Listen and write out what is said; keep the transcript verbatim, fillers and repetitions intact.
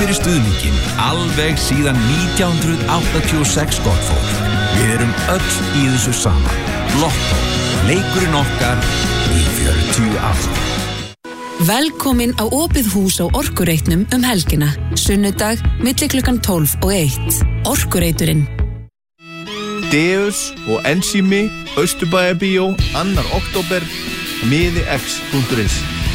fyrir stuðninginn alveg síðan nítján hundruð áttatíu og sex gott fólk. Við erum öll í þessu saman. Lotto, leikurinn okkar í fjörutíu ár. Velkomin á opið hús á Orkureitnum um helgina. Sunnudag, milli klukkan tólf og eitt. Orkureiturinn. Deus og Ensími, Austurbæjarbíó, annar október, miði x punktur is.